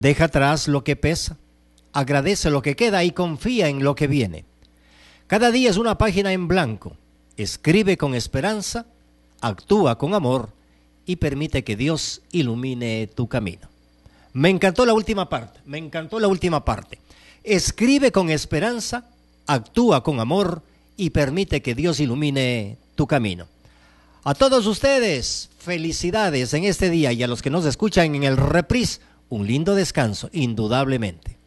Deja atrás lo que pesa, agradece lo que queda y confía en lo que viene. Cada día es una página en blanco. Escribe con esperanza, actúa con amor y permite que Dios ilumine tu camino. Me encantó la última parte. Escribe con esperanza, actúa con amor y permite que Dios ilumine tu camino. A todos ustedes, felicidades en este día, y a los que nos escuchan en el reprise, un lindo descanso, indudablemente.